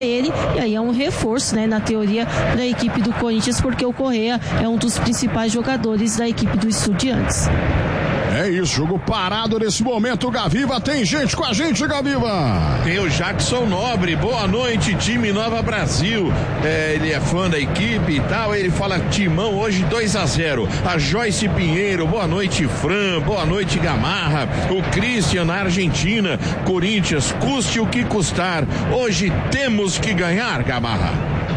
ele, e aí é um reforço, né, na teoria, para a equipe do Corinthians, porque o Correa é um dos principais jogadores da equipe do Estudiantes. É isso, jogo parado nesse momento, Gaviva, tem gente com a gente, Gaviva. Tem o Jackson Nobre, boa noite, time Nova Brasil, ele é fã da equipe e tal, ele fala Timão hoje 2-0, a Joyce Pinheiro, boa noite Fran, boa noite Gamarra, o Christian na Argentina, Corinthians, custe o que custar, hoje temos que ganhar, Gamarra.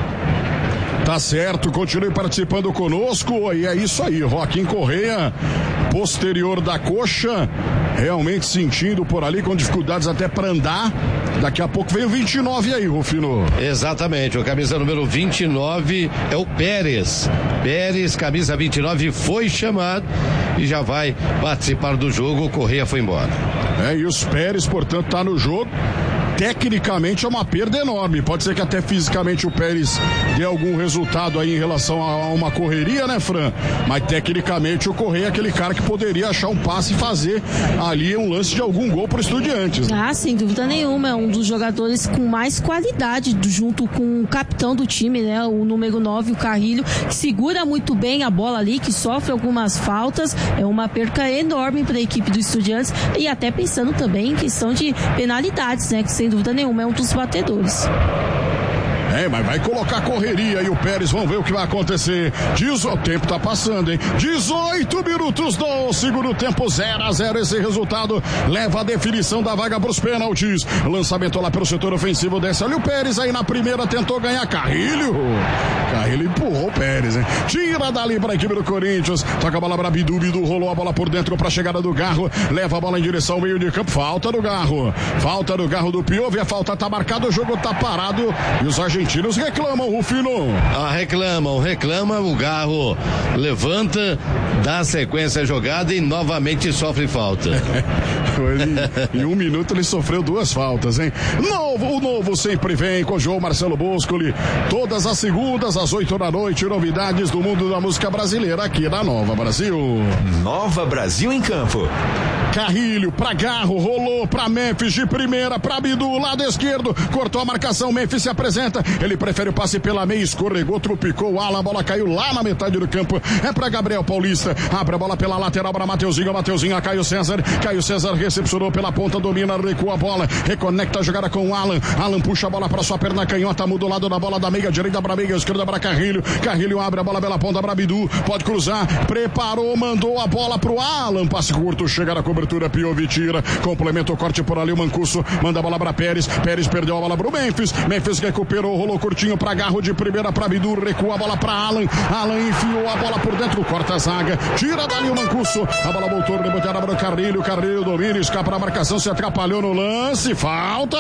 Tá certo, continue participando conosco, e é isso aí, Joaquim Correa, posterior da coxa, realmente sentindo por ali, com dificuldades até para andar. Daqui a pouco vem o 29 aí, Rufino. Exatamente, o camisa número 29 é o Pérez, camisa 29, foi chamado e já vai participar do jogo. O Correa foi embora. E os Pérez, portanto, tá no jogo. Tecnicamente é uma perda enorme, pode ser que até fisicamente o Pérez dê algum resultado aí em relação a uma correria, né, Fran? Mas tecnicamente o Correa é aquele cara que poderia achar um passe e fazer ali um lance de algum gol pro Estudiantes, né? Sem dúvida nenhuma, é um dos jogadores com mais qualidade, junto com o capitão do time, né, o número 9, o Carrilho, que segura muito bem a bola ali, que sofre algumas faltas, é uma perca enorme para a equipe do Estudiantes, e até pensando também em questão de penalidades, né, que sem dúvida nenhuma é um dos batedores. Mas vai colocar correria aí o Pérez, vamos ver o que vai acontecer. O tempo tá passando, hein? 18 minutos do segundo tempo, 0-0 esse resultado, leva a definição da vaga pros pênaltis. Lançamento lá pelo setor ofensivo, desce ali o Pérez, aí na primeira tentou ganhar Carrilho empurrou o Pérez, hein? Tira dali pra equipe do Corinthians, toca a bola pra Bidu, rolou a bola por dentro pra chegada do Garro, leva a bola em direção ao meio de campo, falta do Garro do Piove, a falta tá marcada, o jogo tá parado e os argentinos reclamam, Rufino. Reclamam, o Garro levanta, dá sequência à jogada e novamente sofre falta. Em um minuto ele sofreu 2 faltas, hein? O novo sempre vem com o João Marcelo Boscoli, todas as segundas às 8 da noite, novidades do mundo da música brasileira aqui na Nova Brasil. Nova Brasil em campo. Carrilho pra Garro, rolou pra Memphis de primeira, pra Bidu, lado esquerdo, cortou a marcação, Memphis se apresenta, ele prefere o passe pela meia, escorregou, trupicou o Alan, a bola caiu lá na metade do campo, é pra Gabriel Paulista, abre a bola pela lateral pra Mateuzinho, a Caio César recepcionou pela ponta, domina, recua a bola, reconecta a jogada com o Alan puxa a bola pra sua perna canhota, muda o lado da bola da meia direita pra meia esquerda pra Carrilho abre a bola pela ponta pra Bidu, pode cruzar, preparou, mandou a bola pro Alan, passe curto, chega na cobertura, Piove tira, complementa o corte por ali, o Mancuso manda a bola pra Pérez perdeu a bola pro Memphis recuperou, rolou curtinho pra Garro de primeira pra Bidu, recua a bola pra Alan enfiou a bola por dentro, corta a zaga, tira dali o Mancuso, a bola voltou, reboteada para o Carrilho domina, escapa na marcação, se atrapalhou no lance, falta!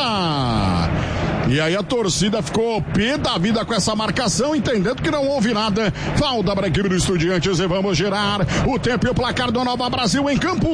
E aí a torcida ficou pé da vida com essa marcação, entendendo que não houve nada. Falta para a equipe do Estudiantes e vamos girar o tempo e o placar do Nova Brasil em campo.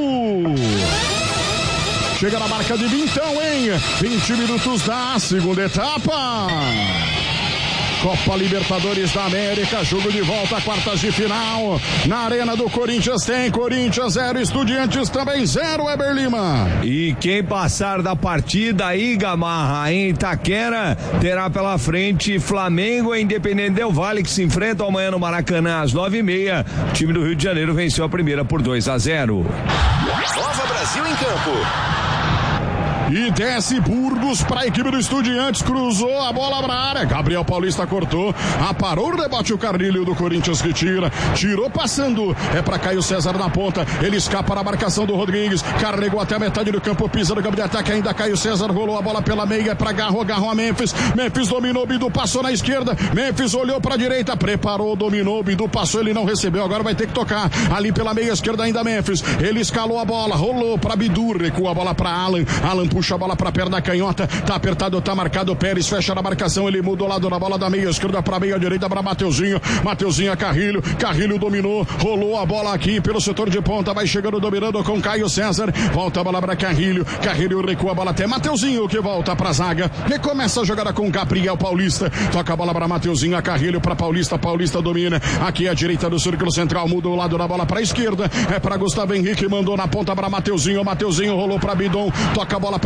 Chega na marca de 20, hein? 20 minutos da segunda etapa. Copa Libertadores da América, jogo de volta, quartas de final. Na Arena do Corinthians tem Corinthians 0, Estudiantes também 0, Weber Lima. E quem passar da partida aí, Gamarra, em Itaquera, terá pela frente Flamengo e Independente Del Valle, que se enfrentam amanhã no Maracanã às 9h30. O time do Rio de Janeiro venceu a primeira por 2-0. Nova Brasil em campo. E desce Burgos para a equipe do Estudiantes, cruzou a bola para a área, Gabriel Paulista cortou, aparou o rebate, o Carrilho do Corinthians que tirou passando, é para Caio César na ponta, ele escapa na marcação do Rodrigues, carregou até a metade do campo, pisa no campo de ataque, ainda Caio César, rolou a bola pela meia, é para Garro a Memphis dominou, Bidu passou na esquerda, Memphis olhou para a direita, preparou, dominou, Bidu passou, ele não recebeu, agora vai ter que tocar, ali pela meia esquerda ainda Memphis, ele escalou a bola, rolou para Bidu, recua a bola para Alan puxa a bola para a perna canhota, tá apertado, tá marcado, Pérez fecha na marcação, ele muda o lado da bola da meia esquerda para meia direita para Mateuzinho a Carrilho dominou, rolou a bola aqui pelo setor de ponta, vai chegando dominando com Caio César, volta a bola para Carrilho recua a bola até Mateuzinho que volta para a zaga, recomeça a jogada com Gabriel Paulista, toca a bola para Mateuzinho, a Carrilho para Paulista domina, aqui à direita do círculo central, muda o lado da bola para a esquerda, é para Gustavo Henrique, mandou na ponta para Mateuzinho rolou para Bidon, toca a bola para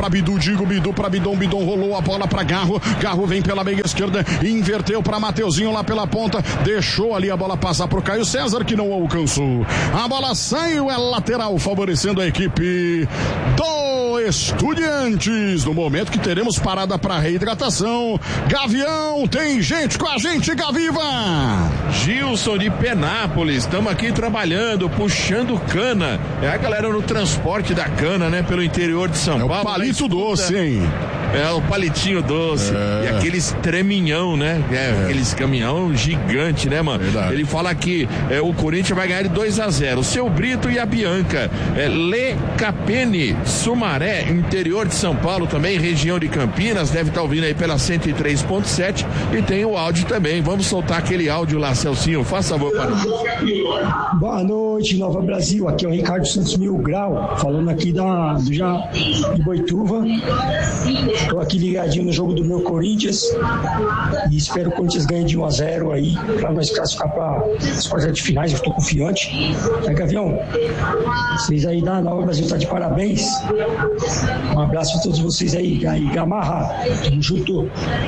pra Bidu, Bidu pra Bidon, rolou a bola pra Garro vem pela meia esquerda, inverteu pra Mateuzinho lá pela ponta, deixou ali a bola passar pro Caio César, que não alcançou. A bola saiu, é lateral, favorecendo a equipe do Estudiantes, no momento que teremos parada pra reidratação. Gavião, tem gente com a gente, Gaviva! Gilson de Penápolis, estamos aqui trabalhando, puxando cana. É a galera no transporte da cana, né? Pelo interior de São Paulo. É o palito doce, hein? É, o palitinho doce. E aqueles treminhão, né? Aqueles caminhão gigante, né, mano? Verdade. Ele fala que o Corinthians vai ganhar de 2-0. O Seu Brito e a Bianca. Le Capene, Sumaré, interior de São Paulo também, região de Campinas, deve estar ouvindo aí pela 103.7 e tem o áudio também. Vamos soltar aquele áudio lá, Celcinho. Faça favor para nós. Boa noite, Nova Brasil. Aqui é o Ricardo Santos Mil Grau, falando aqui de Boituva. Estou aqui ligadinho no jogo do meu Corinthians e espero que o Corinthians ganhe de 1-0 aí, para nós classificar para as quartas de finais. Eu estou confiante. Gavião, vocês aí da Nova Brasil tá de parabéns. Um abraço para todos vocês aí, Gamarra. Tamo junto.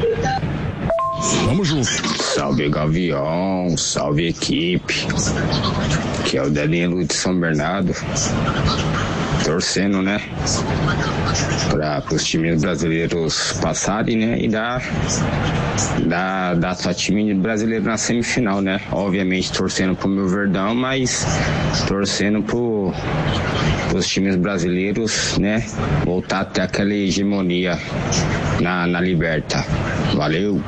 Vamos junto. Salve, Gavião, salve, equipe. Que é o Danilo de São Bernardo. Torcendo, né, para os times brasileiros passarem, né, e dar sua time brasileiro na semifinal, né. Obviamente torcendo pro meu Verdão, mas torcendo pros times brasileiros, né, voltar até aquela hegemonia na Liberta. Valeu.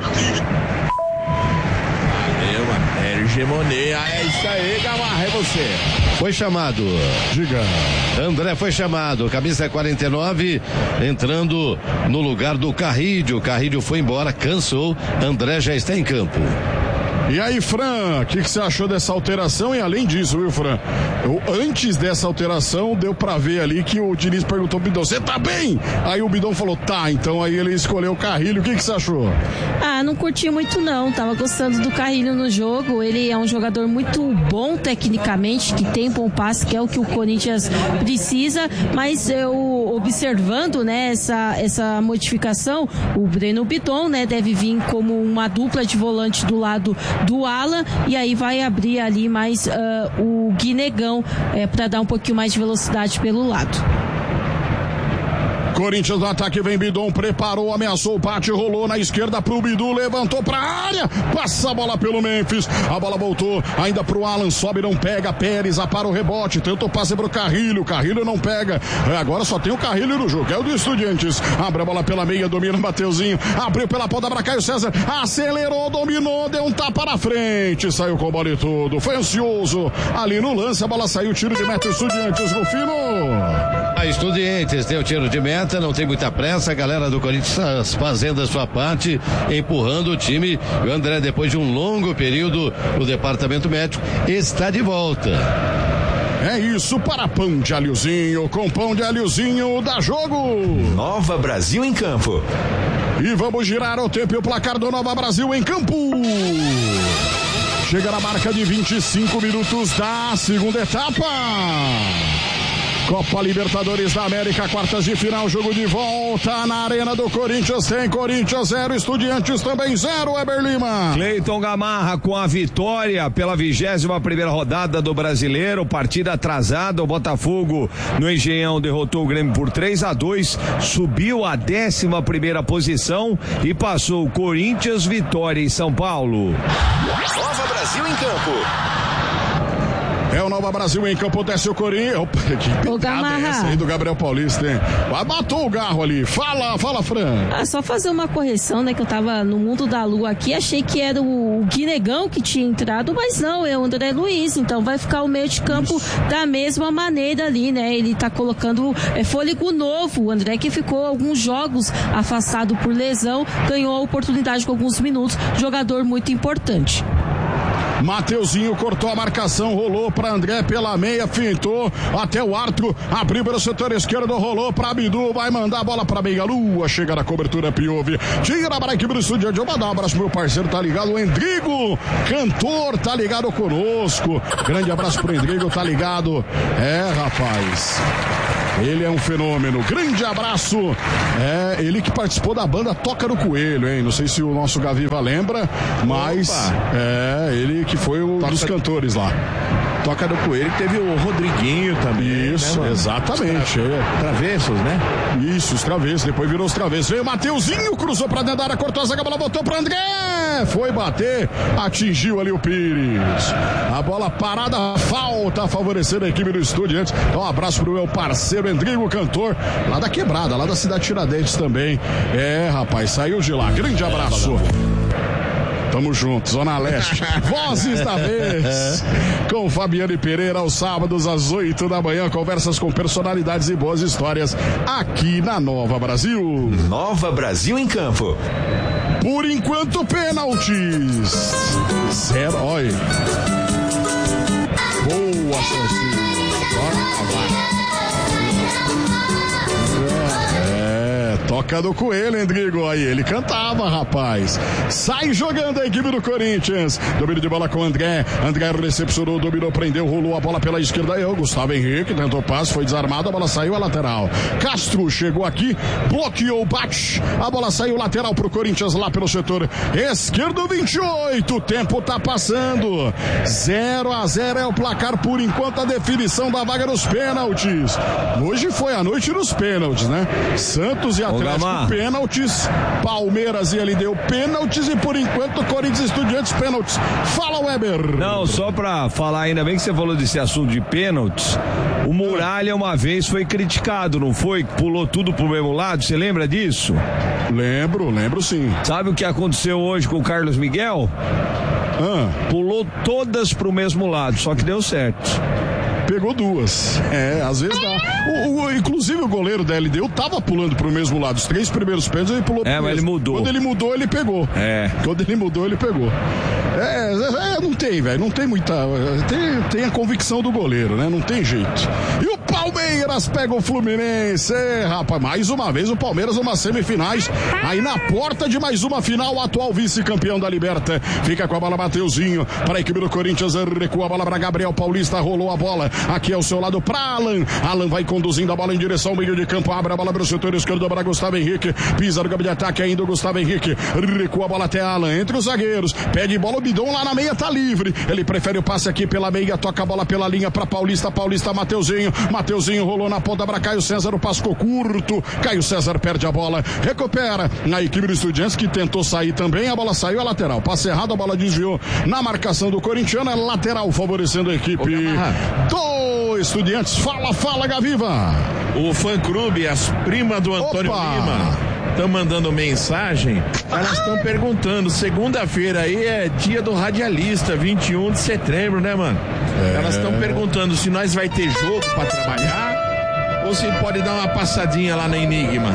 Hegemonia, é isso aí, Gamarra, é você. Foi chamado. Diga. André foi chamado, camisa 49, entrando no lugar do Carrilho. Carrilho foi embora, cansou. André já está em campo. E aí, Fran, o que você achou dessa alteração? E além disso, viu, Fran? Antes dessa alteração, deu pra ver ali que o Diniz perguntou pro Bidon, você tá bem? Aí o Bidon falou, tá. Então aí ele escolheu o Carrilho. O que você achou? Não curti muito não. Tava gostando do Carrilho no jogo. Ele é um jogador muito bom tecnicamente, que tem bom passe, que é o que o Corinthians precisa. Mas eu observando, né, essa modificação, o Breno Bidon, né, deve vir como uma dupla de volante do lado do Alan, e aí vai abrir ali mais o Guinegão para dar um pouquinho mais de velocidade pelo lado. Corinthians no ataque, vem Bidon, preparou, ameaçou o bate, rolou na esquerda pro Bidu, levantou pra área, passa a bola pelo Memphis, a bola voltou ainda pro Alan, sobe, não pega, Pérez apara o rebote, tenta o passe pro Carrilho não pega, agora só tem o Carrilho no jogo, é o do Estudiantes, abre a bola pela meia, domina o Mateuzinho, abriu pela ponta pra Caio César, acelerou, dominou, deu um tapa na frente, saiu com a bola e tudo, foi ansioso, ali no lance, a bola saiu, tiro de meta, Estudiantes, Rufino. A Estudiantes tem o tiro de meta, não tem muita pressa, a galera do Corinthians fazendo a sua parte, empurrando o time. O André, depois de um longo período no departamento médico, está de volta. É isso, para Pão de Alhozinho, com Pão de Alhozinho dá jogo. Nova Brasil em campo. E vamos girar o tempo e o placar do Nova Brasil em campo. Chega na marca de 25 minutos da segunda etapa. Copa Libertadores da América, quartas de final, jogo de volta na Arena do Corinthians, tem Corinthians 0, Estudiantes também 0, Weber Lima. Cleiton Gamarra com a vitória pela 21ª rodada do Brasileiro, partida atrasada, o Botafogo no Engenhão derrotou o Grêmio por 3-2, subiu à 11ª posição e passou o Corinthians, Vitória em São Paulo. Nova Brasil em campo. É o Nova Brasil em campo, desce o Corinthians. Opa, que pegada é essa aí do Gabriel Paulista, hein? Matou o Garro ali. Fala, Fran. Só fazer uma correção, né? Que eu tava no mundo da lua aqui, achei que era o Guinegão que tinha entrado, mas não, é o André Luiz. Então vai ficar o meio de campo da mesma maneira ali, né? Ele tá colocando fôlego novo. O André, que ficou alguns jogos afastado por lesão, ganhou a oportunidade com alguns minutos. Jogador muito importante. Mateuzinho cortou a marcação, rolou para André pela meia, fintou até o Arthur, abriu pelo setor esquerdo, rolou para Bidu, vai mandar a bola para meia lua, chega na cobertura, Piove, tira para a equipe do Estúdio, eu vou dar um abraço pro meu parceiro, tá ligado, o Endrigo, cantor, tá ligado conosco, grande abraço pro Endrigo, tá ligado, rapaz, Ele é um fenômeno. Grande abraço. Ele que participou da banda Toca do Coelho, hein? Não sei se o nosso Gaviva lembra, mas ele que foi um dos cantores lá. Toca do Coelho, teve o Rodriguinho também. Isso, né, exatamente. Travessos, né? Isso, os travessos, depois virou os travessos. Veio o Mateuzinho, cruzou pra dentro da área, cortou a zaga, a bola botou pro André. Foi bater, atingiu ali o Pires. A bola parada, falta, favorecendo a equipe do Estudiantes. Então, um abraço pro meu parceiro Endrigo Cantor, lá da Quebrada, lá da cidade de Tiradentes também. Rapaz, saiu de lá. Grande abraço. Tamo junto, Zona Leste. Vozes da vez. Com Fabiane Pereira aos sábados às 8 da manhã. Conversas com personalidades e boas histórias aqui na Nova Brasil. Nova Brasil em Campo. Por enquanto, pênaltis. 0. Olha. Boa, Francisco. Toca do Coelho, Endrigo. Aí ele cantava, rapaz. Sai jogando a equipe do Corinthians. Domínio de bola com o André. André recepcionou, dominou, prendeu, rolou a bola pela esquerda. O Gustavo Henrique tentou passe, foi desarmado, a bola saiu a lateral. Castro chegou aqui, bloqueou o bate. A bola saiu lateral pro Corinthians lá pelo setor esquerdo, 28. O tempo tá passando. 0-0 é o placar por enquanto, a definição da vaga nos pênaltis. Hoje foi a noite dos pênaltis, né? Santos e Atlético pênaltis, Palmeiras e LDU pênaltis e por enquanto Corinthians e Estudiantes pênaltis. Fala, Weber. Não, só pra falar, ainda bem que você falou desse assunto de pênaltis. O Muralha uma vez foi criticado, não foi? Pulou tudo pro mesmo lado, você lembra disso? Lembro sim. Sabe o que aconteceu hoje com o Carlos Miguel? Pulou todas pro mesmo lado, só que deu certo. Pegou duas. Às vezes dá. Inclusive o goleiro da LDU tava pulando pro mesmo lado. Os 3 primeiros pênaltis ele pulou pro mesmo. Mas ele mudou. Quando ele mudou, ele pegou. Quando ele mudou, ele pegou. Não tem, velho. Não tem muita. Tem a convicção do goleiro, né? Não tem jeito. E o Palmeiras pega o Fluminense. Rapaz, mais uma vez o Palmeiras numa semifinais. Aí na porta de mais uma final, o atual vice-campeão da Liberta. Fica com a bola Mateuzinho para a equipe do Corinthians. Recua a bola para Gabriel Paulista. Rolou a bola. Aqui ao seu lado para Alan. Alan vai conduzindo a bola em direção ao meio de campo. Abre a bola para o setor esquerdo para Gustavo Henrique. Pisa no campo de ataque ainda o Gustavo Henrique. Recua a bola até Alan. Entre os zagueiros. Pede bola, o Bidon lá na meia tá livre. Ele prefere o passe aqui pela meia. Toca a bola pela linha para Paulista. Paulista, Mateuzinho. Mateuzinho rolou na ponta para Caio César. O passe ficou curto. Caio César perde a bola. Recupera na equipe do Estudiantes que tentou sair também. A bola saiu a lateral. Passe errado, a bola desviou na marcação do corintiano. É lateral favorecendo a equipe do Estudiantes. Fala, Gaviva. O fã-clube, as primas do Antônio Lima, estão mandando mensagem. Elas estão perguntando, segunda-feira aí é dia do radialista, 21 de setembro, né, mano? Elas estão perguntando se nós vai ter jogo pra trabalhar ou se pode dar uma passadinha lá na Enigma.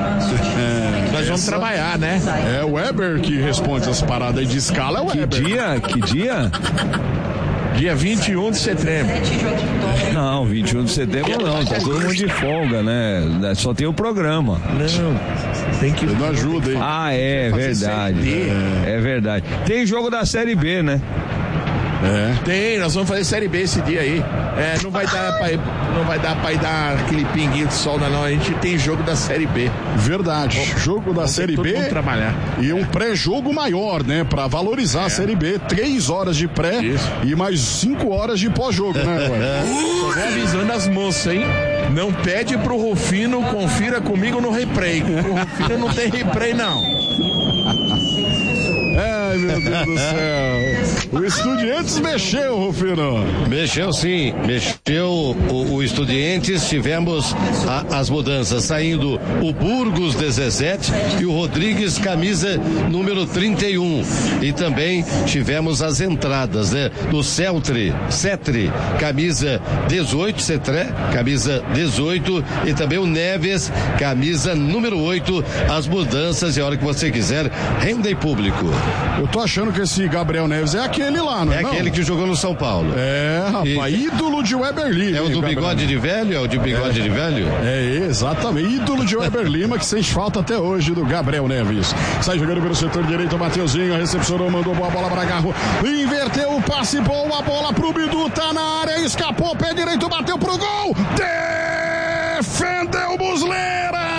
Nós vamos trabalhar, né? É o Weber que responde as paradas aí de escala, é o Weber. Que dia? Dia 21 de setembro. Não, 21 de setembro não, tá todo mundo de folga, né? Só tem o programa. Não, tem que... Não ajuda, hein? É verdade. É verdade. Tem jogo da Série B, né? Tem, nós vamos fazer Série B esse dia aí. Não vai dar pra ir dar aquele pinguinho de sol, não. A gente tem jogo da Série B. Verdade. Jogo da Série B. Trabalhar. E um pré-jogo maior, né? Pra valorizar a Série B. 3 horas de pré e mais 5 horas de pós-jogo, né, ué? Tô avisando as moças, hein? Não pede pro Rufino, confira comigo no replay. O Rufino não tem replay, não. Ai, meu Deus do céu. O Estudiantes mexeu, Rufino. Mexeu sim, mexeu o Estudiantes. Tivemos as mudanças, saindo o Burgos 17 e o Rodrigues, camisa número 31. E também tivemos as entradas, né? Do Cetri, camisa 18, Cetré, camisa 18, e também o Neves, camisa número 8. As mudanças, e a hora que você quiser, renda em público. Eu tô achando que esse Gabriel Neves é aquele lá, não é? É aquele que jogou no São Paulo. Rapaz, ídolo de Weber Lima. É o do bigode de velho? É o de bigode de velho? Exatamente. Ídolo de Weber Lima, que sente falta até hoje do Gabriel Neves. Sai jogando pelo setor direito, o Mateuzinho recepcionou, mandou boa bola pra Garro. Inverteu o passe, boa bola pro Bidu, tá na área, escapou, pé direito, bateu pro gol. defendeu Muslera.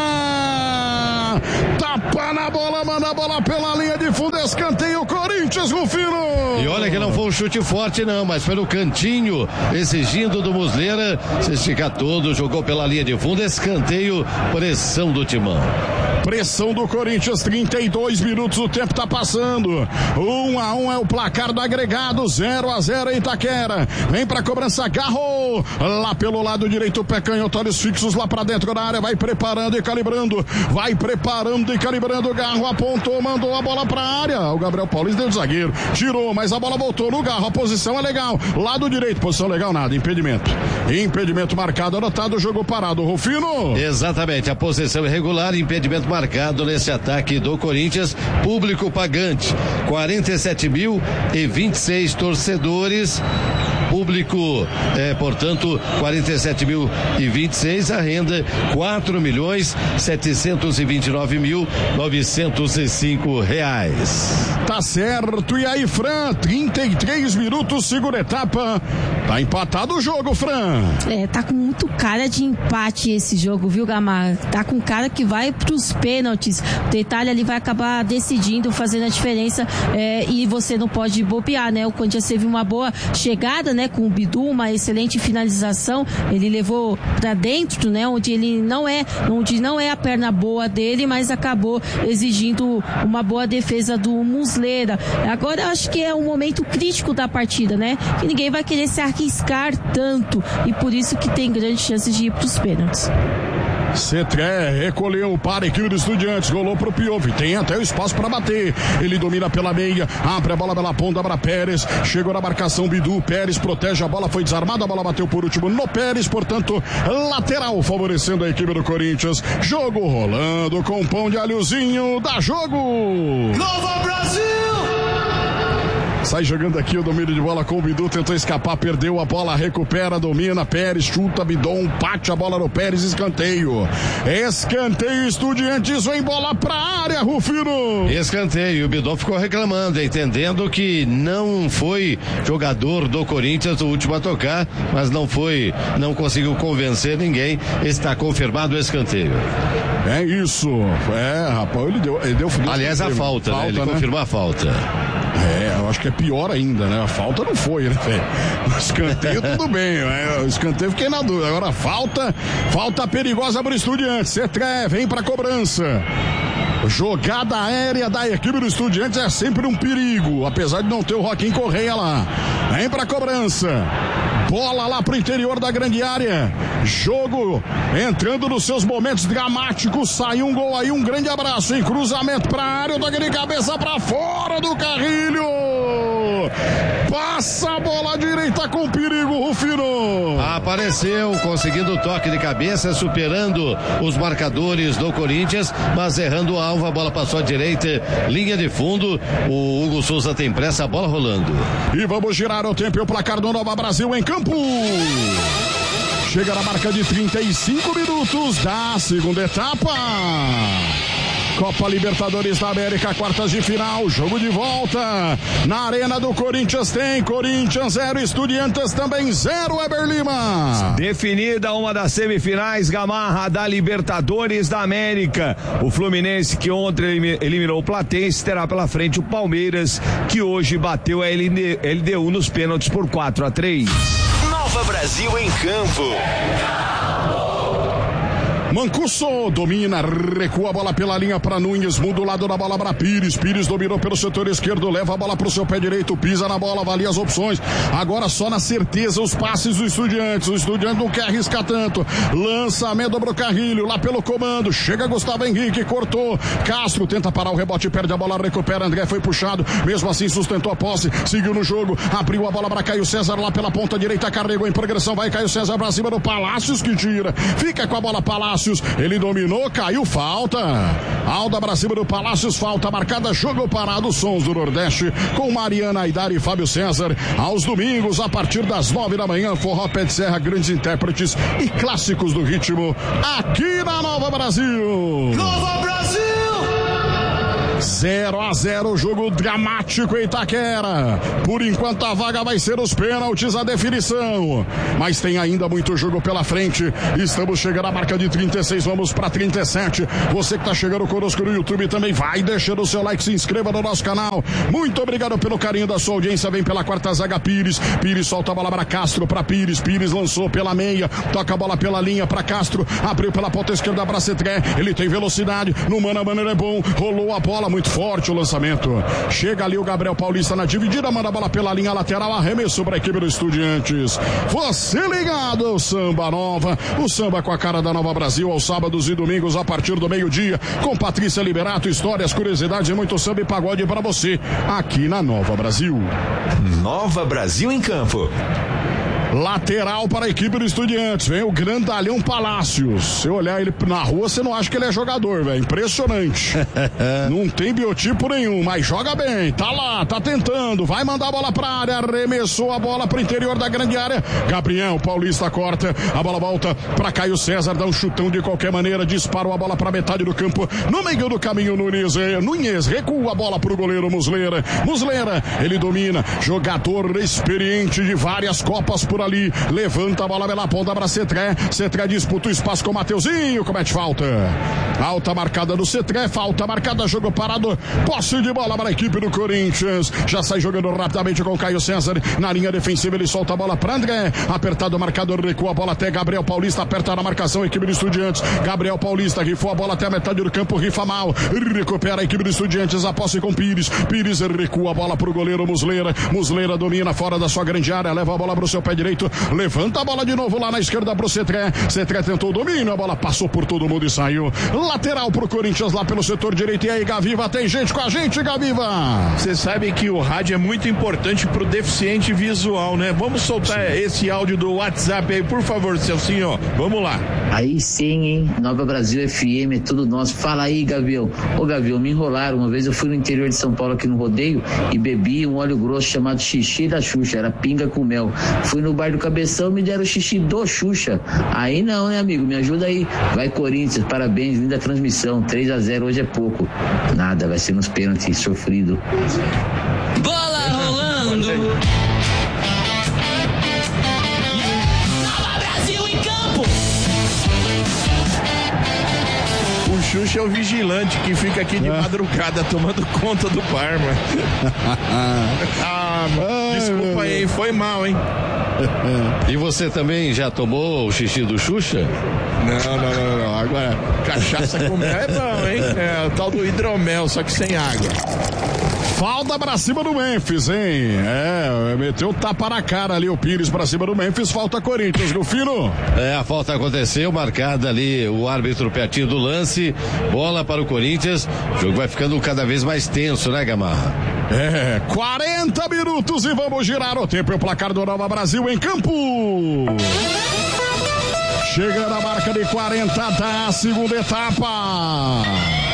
Tapa na bola, manda a bola pela linha de fundo, escanteio Corinthians, Rufino. E olha que não foi um chute forte não, mas foi no cantinho, exigindo do Muslera se esticar todo, jogou pela linha de fundo, escanteio, pressão do Timão. Pressão do Corinthians, 32 minutos, o tempo tá passando. 1-1 é o placar do agregado, 0-0 em Itaquera. Vem pra cobrança, Garro. Lá pelo lado direito, o pé canhoto, olhos fixos lá pra dentro da área, vai preparando e calibrando. Garro apontou, mandou a bola pra área. O Gabriel Paulista deu de zagueiro, tirou, mas a bola voltou no Garro, a posição é legal. Lado direito, posição legal, nada, impedimento marcado, anotado, jogo parado, Rufino. Exatamente, a posição irregular, impedimento marcado nesse ataque do Corinthians, público pagante, 47.026 torcedores, público, portanto, 47.026, a renda 4.729.905 reais. Tá certo, e aí, Fran, 33 minutos, segunda etapa, tá empatado o jogo, Fran. Tá com muito cara de empate esse jogo, viu, Gamarra? Tá com cara que vai pros pênaltis, o detalhe ali vai acabar decidindo, fazendo a diferença, e você não pode bobear, né? O Corinthians teve uma boa chegada, né, com o Bidu, uma excelente finalização, ele levou pra dentro, né, onde não é a perna boa dele, mas acabou exigindo uma boa defesa do Muslera. Agora acho que é um momento crítico da partida, né, que ninguém vai querer se arriscar tanto, e por isso que tem grandes chances de ir pros pênaltis. Cetré recolheu para a equipe do Estudiantes, rolou pro Piove, tem até o espaço para bater, ele domina pela meia, abre a bola pela ponta para Pérez, chegou na marcação Bidu, Pérez protege a bola, foi desarmada, a bola bateu por último no Pérez, portanto lateral favorecendo a equipe do Corinthians. Jogo rolando com pão de alhozinho, dá jogo. Nova Brasil! Sai jogando aqui o domínio de bola com o Bidu, tentou escapar, perdeu a bola, recupera, domina, Pérez, chuta, Bidon, bate a bola no Pérez, escanteio, Estudiantes, vem bola pra área, Rufino. Escanteio, o Bidon ficou reclamando, entendendo que não foi jogador do Corinthians o último a tocar, mas não conseguiu convencer ninguém, está confirmado o escanteio. É isso, rapaz, ele deu aliás, a falta, né? Ele confirmou a falta. Eu acho que é pior ainda, né? A falta não foi, né, velho? O escanteio tudo bem, o escanteio fiquei na dúvida. Agora falta perigosa para o Estudiantes. Cetré vem para cobrança. Jogada aérea da equipe do Estudiantes é sempre um perigo, apesar de não ter o Joaquim Correia lá. Vem pra cobrança. Bola lá pro interior da grande área. Jogo entrando nos seus momentos dramáticos. Saiu um gol aí, um grande abraço, hein? Cruzamento pra área, toque de cabeça pra fora do Carrilho. Passa a bola direita com perigo, Rufino. Apareceu, conseguindo o toque de cabeça, superando os marcadores do Corinthians, mas errando o alvo, a bola passou à direita, linha de fundo, o Hugo Souza tem pressa, a bola rolando. E vamos girar o tempo e o placar do Nova Brasil em campo. Chega na marca de 35 minutos da segunda etapa. Copa Libertadores da América, quartas de final, jogo de volta. Na arena do Corinthians tem Corinthians 0, Estudiantes também 0, Eber Lima. Definida uma das semifinais, Gamarra, da Libertadores da América. O Fluminense, que ontem eliminou o Platense, terá pela frente o Palmeiras, que hoje bateu a LDU nos pênaltis por 4-3. Nova Brasil em campo. Mancuso domina, recua a bola pela linha para Nunes, muda o lado da bola para Pires. Pires dominou pelo setor esquerdo, leva a bola para o seu pé direito, pisa na bola, avalia as opções. Agora só na certeza os passes do Estudiantes. O Estudiantes não quer arriscar tanto. Lançamento pro Carrilho, lá pelo comando. Chega Gustavo Henrique, cortou. Castro tenta parar o rebote, perde a bola, recupera. André foi puxado, mesmo assim sustentou a posse, seguiu no jogo, abriu a bola para Caio César lá pela ponta direita, carregou em progressão, vai Caio César pra cima do Palácios que tira. Fica com a bola Palácios. Ele dominou, caiu, falta. Alda pra cima do Palácios, falta marcada, jogo parado. Sons do Nordeste com Mariana Aidar e Fábio César. Aos domingos, a partir das 9 da manhã, Forró Pé de Serra, grandes intérpretes e clássicos do ritmo aqui na Nova Brasil. Nova Brasil! 0-0, jogo dramático em Itaquera. Por enquanto a vaga vai ser os pênaltis, a definição. Mas tem ainda muito jogo pela frente. Estamos chegando à marca de 36, vamos para 37. Você que está chegando conosco no YouTube também vai deixando o seu like, se inscreva no nosso canal. Muito obrigado pelo carinho da sua audiência. Vem pela quarta zaga Pires. Pires solta a bola para Castro, para Pires. Pires lançou pela meia, toca a bola pela linha para Castro. Abriu pela ponta esquerda para Cetré. Ele tem velocidade. No mano a mano ele é bom. Rolou a bola, muito forte o lançamento. Chega ali o Gabriel Paulista na dividida, manda a bola pela linha lateral, arremesso para a equipe do Estudiantes. Você ligado ao Samba Nova, o samba com a cara da Nova Brasil, aos sábados e domingos a partir do meio-dia, com Patrícia Liberato, histórias, curiosidades e muito samba e pagode para você, aqui na Nova Brasil. Nova Brasil em campo. Lateral para a equipe do Estudiantes. Vem o grandalhão Palácios. Se olhar ele na rua, você não acha que ele é jogador, velho. Impressionante. Não tem biotipo nenhum, mas joga bem. Tá lá, tá tentando. Vai mandar a bola pra área. Arremessou a bola pro interior da grande área. Gabriel Paulista corta. A bola volta para Caio César. Dá um chutão de qualquer maneira. Disparou a bola pra metade do campo. No meio do caminho, Nunes recua a bola pro goleiro Muslera. Muslera, ele domina. Jogador experiente de várias Copas por ali, levanta a bola pela ponta para Cetré. Cetré disputa o espaço com o Mateuzinho, comete falta. Alta marcada do Cetré, falta marcada, jogo parado, posse de bola para a equipe do Corinthians. Já sai jogando rapidamente com o Caio César. Na linha defensiva ele solta a bola para André. Apertado o marcador, recua a bola até Gabriel Paulista, aperta na marcação a equipe do Estudiantes. Gabriel Paulista rifou a bola até a metade do campo, rifa mal. Recupera a equipe do Estudiantes, a posse com Pires. Pires recua a bola para o goleiro Muslera. Muslera domina fora da sua grande área, leva a bola para o seu pé direito. Levanta a bola de novo lá na esquerda pro Cetré. Cetré tentou o domínio, a bola passou por todo mundo e saiu. Lateral pro Corinthians lá pelo setor direito. E aí, Gaviva, tem gente com a gente, Gaviva. Você sabe que o rádio é muito importante pro deficiente visual, né? Vamos soltar esse áudio do WhatsApp aí, por favor, Celcinho. Vamos lá. Aí sim, hein? Nova Brasil FM, é tudo nosso. Fala aí, Gavião. Ô, Gavião, me enrolaram. Uma vez eu fui no interior de São Paulo aqui no rodeio e bebi um óleo grosso chamado xixi da Xuxa. Era pinga com mel. Fui no bar do Cabeção, me deram o xixi do Xuxa. Aí não, né, amigo? Me ajuda aí. Vai, Corinthians, parabéns, linda transmissão. 3-0 hoje é pouco. Nada, vai ser nos pênaltis, sofrido. Bola rolando. Nova Brasil em campo. O Xuxa é o vigilante que fica aqui de madrugada tomando conta do Parma. Desculpa aí, foi mal, hein? E você também já tomou o xixi do Xuxa? Não. Agora, cachaça com mel é bom, hein? É o tal do hidromel, só que sem água. Falta pra cima do Memphis, hein? Meteu o tapa na cara ali o Pires pra cima do Memphis. Falta Corinthians, Rufino. A falta aconteceu, marcada ali o árbitro pertinho do lance. Bola para o Corinthians. O jogo vai ficando cada vez mais tenso, né, Gamarra? 40 minutos e vamos girar o tempo e o placar do Nova Brasil em campo. Chegando a marca de 40 da segunda etapa.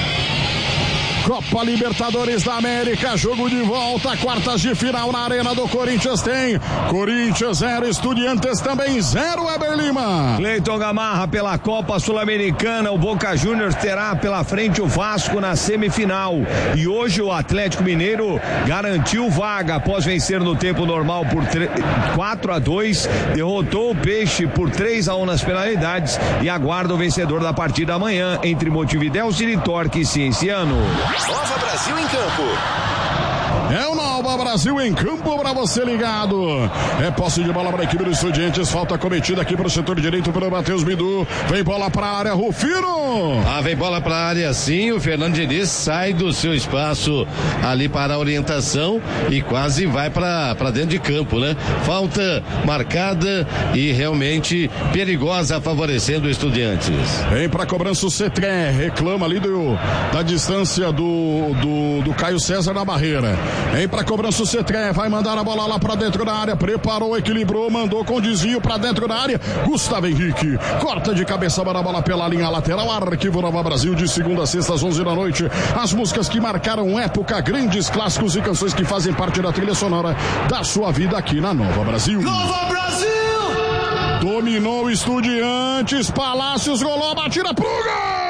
Copa Libertadores da América, jogo de volta, quartas de final na Arena do Corinthians tem Corinthians 0, Estudiantes também 0, Weber Lima. Cleiton Gamarra pela Copa Sul-Americana, o Boca Juniors terá pela frente o Vasco na semifinal. E hoje o Atlético Mineiro garantiu vaga após vencer no tempo normal por 4-2, derrotou o Peixe por 3-1 nas penalidades e aguarda o vencedor da partida amanhã entre Montevidéu, City Torque e Cienciano. Nova Brasil em campo. É o Nova Brasil em campo para você ligado. É posse de bola para a equipe dos Estudiantes. Falta cometida aqui para o setor direito pelo Matheus Bidu. Vem bola para a área, Rufino. Vem bola para a área sim. O Fernando Diniz sai do seu espaço ali para a orientação e quase vai para dentro de campo, né? Falta marcada e realmente perigosa, favorecendo o Estudiantes. Vem para a cobrança o Cetré. Reclama ali da distância do Caio César na barreira. Vem pra cobrança o Cetré, vai mandar a bola lá pra dentro da área, preparou, equilibrou, mandou com desvio pra dentro da área, Gustavo Henrique, corta de cabeça para a bola pela linha lateral, Arquivo Nova Brasil de segunda a sexta às 11 da noite, as músicas que marcaram época, grandes clássicos e canções que fazem parte da trilha sonora da sua vida aqui na Nova Brasil. Nova Brasil! Dominou o Estudiantes, Palácios rolou a batida pro gol!